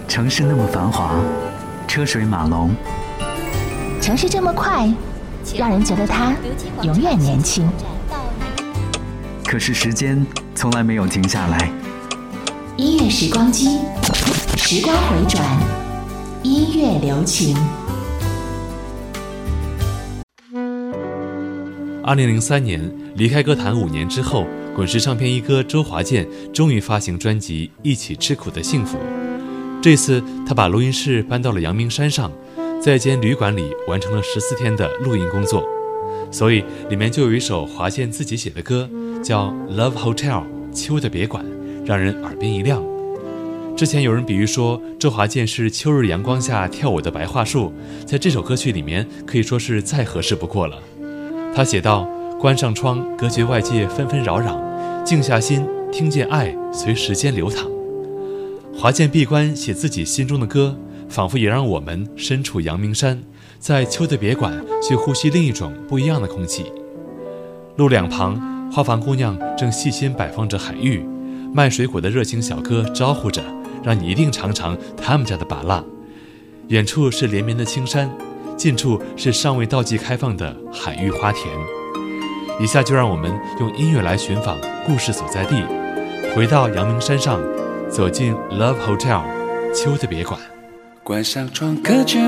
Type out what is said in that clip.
城市那么繁华，车水马龙， 城市这么快，让人觉得它永远年轻。 可是时间从来没有停下来。 音乐时光机，时光回转，音乐留情。 2003年，离开歌坛5年之后，滚石唱片一哥周华健终于发行专辑《一起吃苦的幸福》。这次他把录音室搬到了阳明山上，在一间旅馆里完成了14天的录音工作，所以里面就有一首华健自己写的歌，叫《Love Hotel》，秋的别馆，让人耳边一亮。之前有人比喻说，周华健是秋日阳光下跳舞的白桦树，在这首歌曲里面可以说是再合适不过了。他写道：关上窗，隔绝外界纷纷扰扰，静下心，听见爱随时间流淌。华健闭关写自己心中的歌，仿佛也让我们身处阳明山，在秋的别馆去呼吸另一种不一样的空气。路两旁，花房姑娘正细心摆放着海芋，卖水果的热情小哥招呼着，让你一定尝尝他们家的芭乐。远处是连绵的青山，近处是尚未到季开放的海芋花田。以下就让我们用音乐来寻访故事所在地，回到阳明山上，走进 Love Hotel 秋的别馆。 关上窗，隔绝